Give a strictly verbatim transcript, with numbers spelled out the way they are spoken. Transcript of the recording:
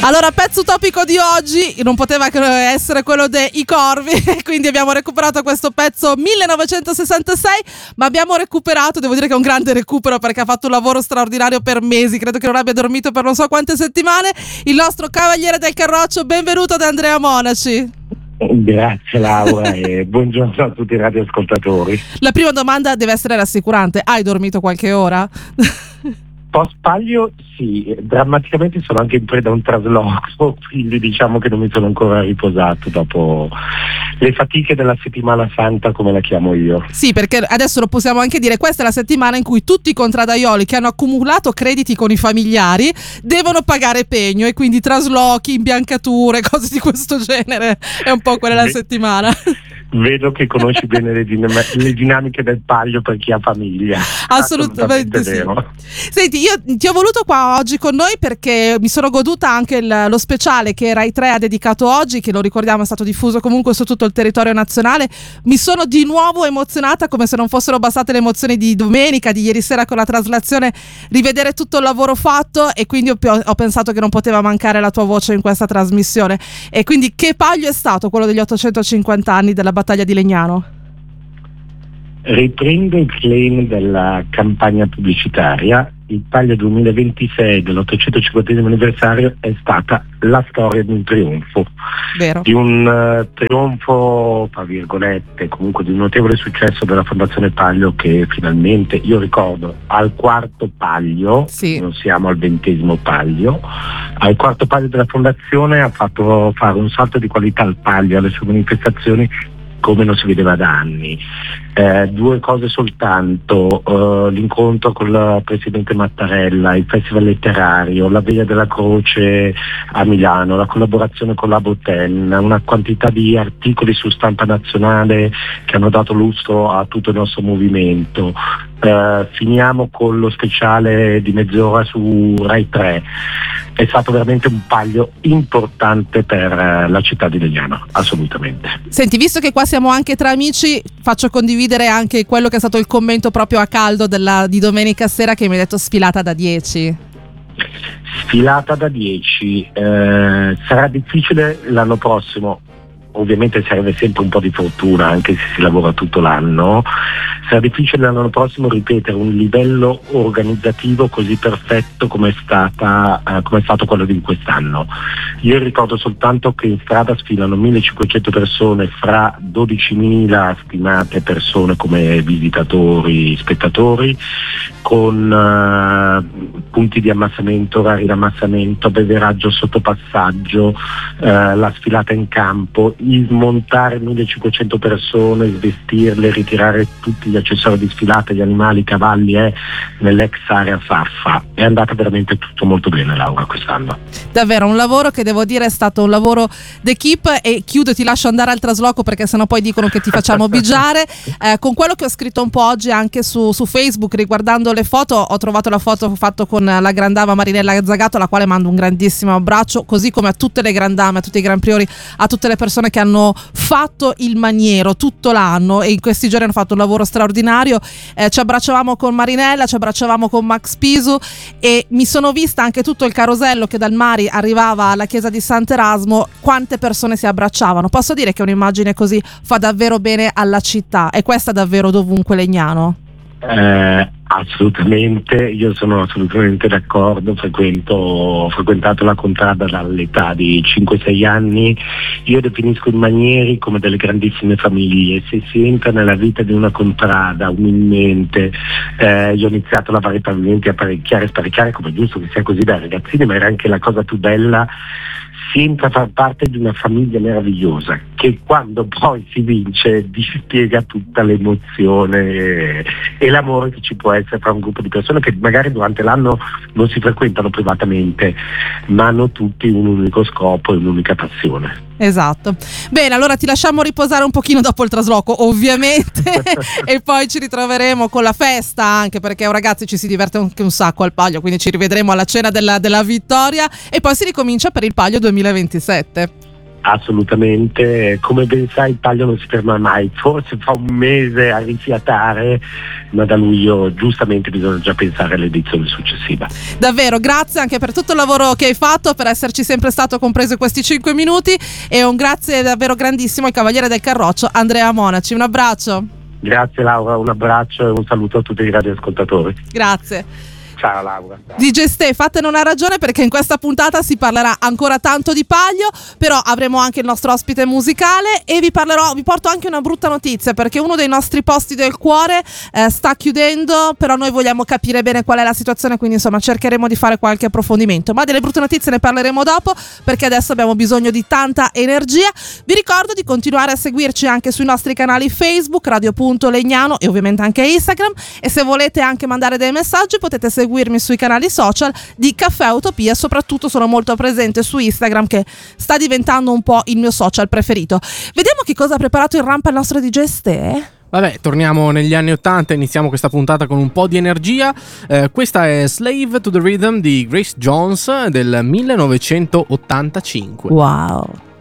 Allora, pezzo topico di oggi non poteva che essere quello dei Corvi, quindi abbiamo recuperato questo pezzo millenovecentosessantasei, ma abbiamo recuperato, devo dire che è un grande recupero perché ha fatto un lavoro straordinario per mesi, credo che non abbia dormito per non so quante settimane, il nostro cavaliere del Carroccio. Benvenuto da Andrea Monaci. Grazie Laura e buongiorno a tutti i radioascoltatori. La prima domanda deve essere rassicurante: hai dormito qualche ora? Post palio sì, drammaticamente sono anche in preda a un trasloco, quindi diciamo che non mi sono ancora riposato dopo le fatiche della settimana santa, come la chiamo io. Sì, perché adesso lo possiamo anche dire, questa è la settimana in cui tutti i contraddaioli che hanno accumulato crediti con i familiari devono pagare pegno, e quindi traslochi, imbiancature, cose di questo genere, è un po' quella la settimana. Vedo che conosci bene le, dinam- le dinamiche del palio per chi ha famiglia. Assolutamente, Assolutamente sì. Senti, io ti ho voluto qua oggi con noi perché mi sono goduta anche il, lo speciale che Rai tre ha dedicato oggi, che lo ricordiamo è stato diffuso comunque su tutto il territorio nazionale. Mi sono di nuovo emozionata, come se non fossero bastate le emozioni di domenica, di ieri sera con la traslazione, rivedere tutto il lavoro fatto, e quindi ho, ho pensato che non poteva mancare la tua voce in questa trasmissione. E quindi che palio è stato quello degli ottocentocinquanta anni della battaglia di Legnano? Riprendo il claim della campagna pubblicitaria. Il palio duemilaventisei dell'ottocentocinquantesimo anniversario è stata la storia di un trionfo. Vero. Di un uh, trionfo, tra virgolette, comunque di un notevole successo della Fondazione Palio, che finalmente, io ricordo, al quarto palio, sì. non siamo al ventesimo palio, al quarto palio della Fondazione ha fatto fare un salto di qualità al palio, alle sue manifestazioni, come non si vedeva da anni. Eh, due cose soltanto, uh, l'incontro con il presidente Mattarella, il festival letterario, la Via della Croce a Milano, la collaborazione con la Botten, una quantità di articoli su stampa nazionale che hanno dato lustro a tutto il nostro movimento. Uh, finiamo con lo speciale di mezz'ora su Rai tre. È stato veramente un palio importante per uh, la città di Legnano, assolutamente. Senti, visto che qua siamo anche tra amici, faccio condividere anche quello che è stato il commento proprio a caldo della, di domenica sera, che mi hai detto sfilata da dieci. Sfilata da dieci, eh, sarà difficile l'anno prossimo. Ovviamente serve sempre un po' di fortuna, anche se si lavora tutto l'anno. Sarà difficile l'anno prossimo ripetere un livello organizzativo così perfetto come è stata eh, come è stato quello di quest'anno. Io ricordo soltanto che in strada sfilano millecinquecento persone, fra dodicimila stimate persone come visitatori, spettatori, con uh, punti di ammassamento, orari di ammassamento, beveraggio sotto passaggio, uh, la sfilata in campo, smontare millecinquecento persone, svestirle, ritirare tutti gli accessori di sfilata, gli animali, i cavalli eh, nell'ex area Saffa. È andata veramente tutto molto bene, Laura, quest'anno. Davvero un lavoro che devo dire è stato un lavoro d'equipe. E chiudo e ti lascio andare al trasloco, perché sennò poi dicono che ti facciamo bigiare. Eh, con quello che ho scritto un po' oggi anche su, su Facebook riguardando le foto, ho trovato la foto fatta con la grandama Marinella Zagato, alla quale mando un grandissimo abbraccio, così come a tutte le grandame, a tutti i gran priori, a tutte le persone che hanno fatto il maniero tutto l'anno e in questi giorni hanno fatto un lavoro straordinario. Eh, ci abbracciavamo con Marinella, ci abbracciavamo con Max Pisu, e mi sono vista anche tutto il carosello che dal Mari arrivava alla chiesa di Sant'Erasmo, quante persone si abbracciavano. Posso dire che un'immagine così fa davvero bene alla città, e questa davvero dovunque Legnano. Eh, assolutamente, io sono assolutamente d'accordo. Frequento, ho frequentato la contrada dall'età di cinque sei anni. Io definisco i manieri come delle grandissime famiglie. Se si entra nella vita di una contrada umilmente, eh, io ho iniziato a lavare i pavimenti, a apparecchiare e sparecchiare, come è giusto che sia così da ragazzini, ma era anche la cosa più bella. Si entra a far parte di una famiglia meravigliosa, che quando poi si vince dispiega tutta l'emozione e l'amore che ci può essere fra un gruppo di persone che magari durante l'anno non si frequentano privatamente, ma hanno tutti un unico scopo e un'unica passione. Esatto. Bene, allora ti lasciamo riposare un pochino dopo il trasloco, ovviamente, e poi ci ritroveremo con la festa, anche perché ragazzi ci si diverte anche un sacco al Palio, quindi ci rivedremo alla cena della, della vittoria, e poi si ricomincia per il Palio duemilaventisette. Assolutamente, come ben sai il taglio non si ferma mai, forse fa un mese a rifiatare, ma da luglio giustamente bisogna già pensare all'edizione successiva. Davvero, grazie anche per tutto il lavoro che hai fatto, per esserci sempre stato compreso in questi cinque minuti, e un grazie davvero grandissimo al Cavaliere del Carroccio Andrea Monaci. Un abbraccio. Grazie Laura, un abbraccio e un saluto a tutti i radioascoltatori. Grazie. Ciao Laura. D J Ste, fatene una ragione, perché in questa puntata si parlerà ancora tanto di Palio, però avremo anche il nostro ospite musicale e vi parlerò, vi porto anche una brutta notizia, perché uno dei nostri posti del cuore eh, sta chiudendo, però noi vogliamo capire bene qual è la situazione, quindi insomma cercheremo di fare qualche approfondimento, ma delle brutte notizie ne parleremo dopo, perché adesso abbiamo bisogno di tanta energia. Vi ricordo di continuare a seguirci anche sui nostri canali Facebook, Radio Punto Legnano, e ovviamente anche Instagram, e se volete anche mandare dei messaggi potete seguirmi sui canali social di Caffè Utopia. Soprattutto sono molto presente su Instagram, che sta diventando un po' il mio social preferito. Vediamo che cosa ha preparato in rampa il nostro D J Ste. Vabbè, torniamo negli anni ottanta, iniziamo questa puntata con un po' di energia. Eh, questa è Slave to the Rhythm di Grace Jones del millenovecentottantacinque. Wow.